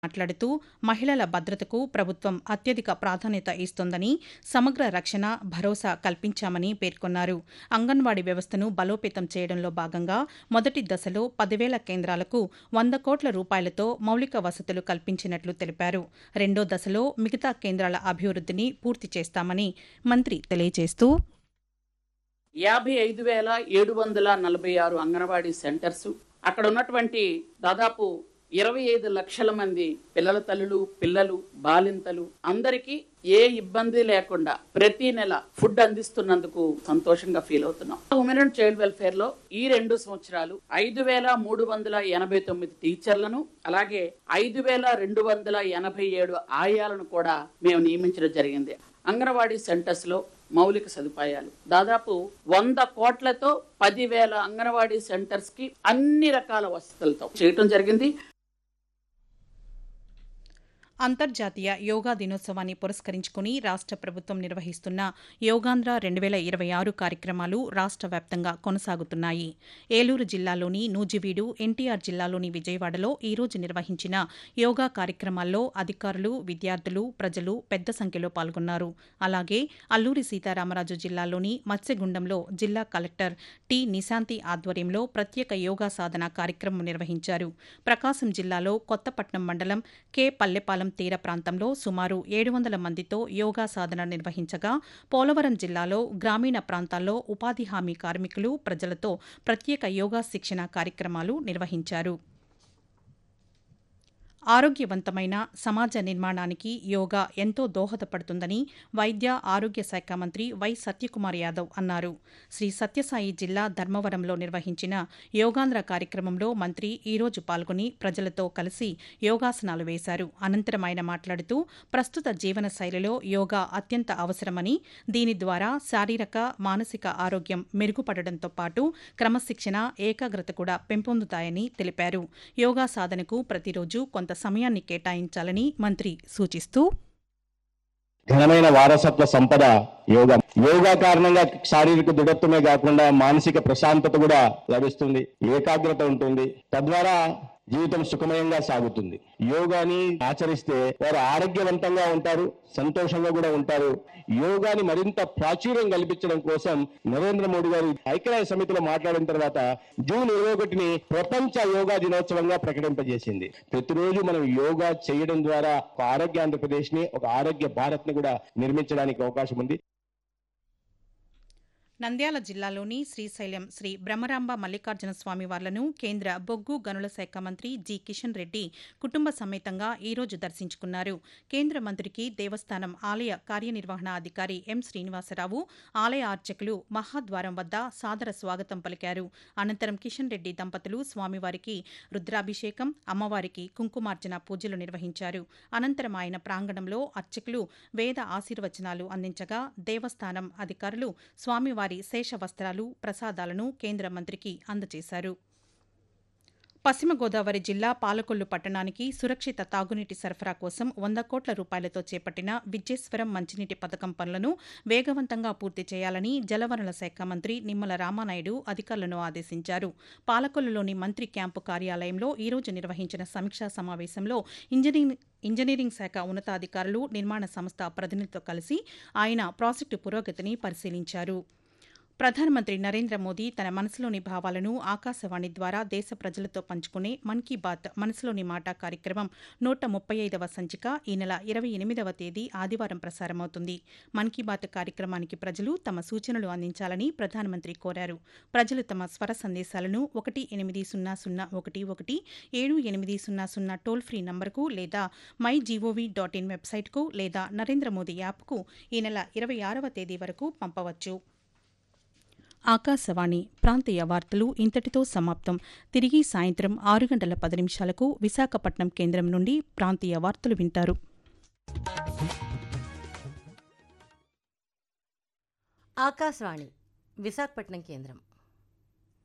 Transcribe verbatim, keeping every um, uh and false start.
మాట్లాడుతూ మహిళల భద్రతకు ప్రభుత్వం అత్యధిక ప్రాధాన్యత ఇస్తోందని, సమగ్ర రక్షణ, భరోసా కల్పించామని పేర్కొన్నారు. అంగన్వాడీ వ్యవస్థను బలోపేతం చేయడంలో భాగంగా మొదటి దశలో పదివేల కేంద్రాలకు వంద కోట్ల రూపాయలతో మౌలిక వసతులు కల్పించినట్లు తెలిపారు. రెండో దశలో మిగతా కేంద్రాల అభివృద్ధిని పూర్తి చేస్తామని మంత్రి తెలియజేస్తూ యాభై ఐదు వేల ఏడు వందల నలభై ఆరు అంగన్వాడీ సెంటర్స్, అక్కడ ఉన్నటువంటి దాదాపు ఇరవై ఐదు లక్షల మంది పిల్లల తల్లులు, పిల్లలు, బాలింతలు అందరికీ ఏ ఇబ్బంది లేకుండా ప్రతి నెల ఫుడ్ అందిస్తున్నందుకు సంతోషంగా ఫీల్ అవుతున్నాం. ఉమెన్ అండ్ చైల్డ్ వెల్ఫేర్ లో ఈ రెండు సంవత్సరాలు ఐదు వేల మూడు వందల ఎనభై తొమ్మిది టీచర్లను, అలాగే ఐదు వేల రెండు వందల ఎనభై ఏడు ఆయాలను కూడా మేము నియమించడం జరిగింది. అంగన్వాడీ సెంటర్స్ లో మౌలిక సదుపాయాలు దాదాపు వంద కోట్లతో పదివేల అంగన్వాడీ సెంటర్స్ కి అన్ని రకాల వసతులతో చేయటం జరిగింది. అంతర్జాతీయ యోగా దినోత్సవాన్ని పురస్కరించుకుని రాష్ట్ర ప్రభుత్వం నిర్వహిస్తున్న యోగాంధ్ర రెండు వేల ఇరవై ఆరు కార్యక్రమాలు రాష్ట్ర వ్యాప్తంగా కొనసాగుతున్నాయి. ఏలూరు జిల్లాలోని నూజివీడు, ఎన్టీఆర్ జిల్లాలోని విజయవాడలో ఈ రోజు నిర్వహించిన యోగా కార్యక్రమాల్లో అధికారులు, విద్యార్థులు, ప్రజలు పెద్ద సంఖ్యలో పాల్గొన్నారు. అలాగే అల్లూరి సీతారామరాజు జిల్లాలోని మత్స్యగుండంలో జిల్లా కలెక్టర్ టి నిశాంతి ఆధ్వర్యంలో ప్రత్యేక యోగా సాధన కార్యక్రమం నిర్వహించారు. ప్రకాశం జిల్లాలో కొత్తపట్నం మండలం కె పల్లెపాలెం తీర ప్రాంతంలో సుమారు ఏడు వందల మందితో యోగా సాధన నిర్వహించగా, పోలవరం జిల్లాలో గ్రామీణ ప్రాంతాల్లో ఉపాధి హామీ కార్మికులు, ప్రజలతో ప్రత్యేక యోగా శిక్షణ కార్యక్రమాలు నిర్వహించారు. ఆరోగ్యవంతమైన సమాజ నిర్మాణానికి యోగా ఎంతో దోహదపడుతుందని వైద్య ఆరోగ్య శాఖ మంత్రి వై సత్యకుమార్ యాదవ్ అన్నారు. శ్రీ సత్యసాయి జిల్లా ధర్మవరంలో నిర్వహించిన యోగాంధ్ర కార్యక్రమంలో మంత్రి ఈ రోజు పాల్గొని ప్రజలతో కలిసి యోగాసనాలు వేశారు. అనంతరం ఆయన మాట్లాడుతూ ప్రస్తుత జీవన శైలిలో యోగా అత్యంత అవసరమని, దీని ద్వారా శారీరక, మానసిక ఆరోగ్యం మెరుగుపడడంతో పాటు క్రమశిక్షణ, ఏకాగ్రత కూడా పెంపొందుతాయని తెలిపారు. యోగా సాధనకు ప్రతిరోజు కొంత సమయాన్ని కేటాయించాలని మంత్రి సూచిస్తూ ఘనమైన వారసత్వ సంపద యోగా. యోగా కారణంగా శారీరక దృఢత్వమే కాకుండా మానసిక ప్రశాంతత కూడా లభిస్తుంది, ఏకాగ్రత ఉంటుంది. తద్వారా జీవితం సుఖమయంగా సాగుతుంది. యోగాని ఆచరిస్తే వారు ఆరోగ్యవంతంగా ఉంటారు, సంతోషంగా కూడా ఉంటారు. యోగాని మరింత ప్రాచుర్యం కల్పించడం కోసం నరేంద్ర మోడీ గారు ఐక్యరాజ్య సమితిలో మాట్లాడిన తర్వాత జూన్ ఇరవై ఒకటిని ప్రపంచ యోగా దినోత్సవంగా ప్రకటింపజేసింది. ప్రతిరోజు మనం యోగా చేయడం ద్వారా ఒక ఆరోగ్య ఆంధ్రప్రదేశ్ ని, ఒక ఆరోగ్య భారత్ ని కూడా నిర్మించడానికి అవకాశం ఉంది. నంద్యాల జిల్లాలోని శ్రీశైలం శ్రీ బ్రహ్మరాంబ మల్లికార్జున స్వామి వార్లను కేంద్ర బొగ్గు గనుల శాఖ మంత్రి జి కిషన్ రెడ్డి కుటుంబ సమేతంగా ఈ రోజు దర్శించుకున్నారు. కేంద్ర మంత్రికి దేవస్థానం ఆలయ కార్యనిర్వహణ అధికారి ఎం శ్రీనివాసరావు, ఆలయ అర్చకులు మహాద్వారం వద్ద సాదర స్వాగతం పలికారు. అనంతరం కిషన్ రెడ్డి దంపతులు స్వామివారికి రుద్రాభిషేకం, అమ్మవారికి కుంకుమార్చన పూజలు నిర్వహించారు. అనంతరం ఆయన ప్రాంగణంలో అర్చకులు వేద ఆశీర్వచనాలు అందించగా, దేవస్థానం అధికారులు స్వామివారి శేష వస్త్రాలు, ప్రసాదాలను కేంద్ర మంత్రికి అందజేశారు. పశ్చిమ గోదావరి జిల్లా పాలకొల్లు పట్టణానికి సురక్షిత తాగునీటి సరఫరా కోసం వంద కోట్ల రూపాయలతో చేపట్టిన విద్యేశ్వరం మంచినీటి పథకం పనులను వేగవంతంగా పూర్తి చేయాలని జలవనరుల శాఖ మంత్రి నిమ్మల రామానాయుడు అధికారులను ఆదేశించారు. పాలకొల్లులోని మంత్రి క్యాంపు కార్యాలయంలో ఈ రోజు నిర్వహించిన సమీక్షా సమావేశంలో ఇంజనీరింగ్ ఇంజనీరింగ్ శాఖ ఉన్నతాధికారులు, నిర్మాణ సంస్థ ప్రతినిధులతో కలిసి ఆయన ప్రాజెక్టు పురోగతిని పరిశీలించారు. ప్రధానమంత్రి నరేంద్ర మోదీ తన మనసులోని భావాలను ఆకాశవాణి ద్వారా దేశ ప్రజలతో పంచుకునే మన్ కీ బాత్ మనసులోని మాట కార్యక్రమం నూట ముప్పై ఐదవ సంచిక ఈ నెల ఇరవై ఎనిమిదవ తేదీ ఆదివారం ప్రసారమవుతుంది. మన్ కీ బాత్ కార్యక్రమానికి ప్రజలు తమ సూచనలు అందించాలని ప్రధానమంత్రి కోరారు. ప్రజలు తమ స్వర సందేశాలను ఒకటి ఎనిమిది సున్నా సున్నా ఒకటి ఒకటి ఏడు ఎనిమిది సున్నా సున్నా టోల్ ఫ్రీ నంబర్కు లేదా మై జీఓవీ డాట్ ఇన్ వెబ్సైట్కు లేదా నరేంద్ర మోదీ యాప్కు ఈ నెల ఇరవై ఆరవ తేదీ వరకు పంపవచ్చు. ఆకాశవాణి ప్రాంతీయ వార్తలు ఇంతటితో సమాప్తం. తిరిగి సాయంత్రం ఆరు గంటల పది నిమిషాలకు విశాఖపట్నం కేంద్రం నుండి ప్రాంతీయ వార్తలు వింటారు. ఆకాశవాణి విశాఖపట్నం కేంద్రం.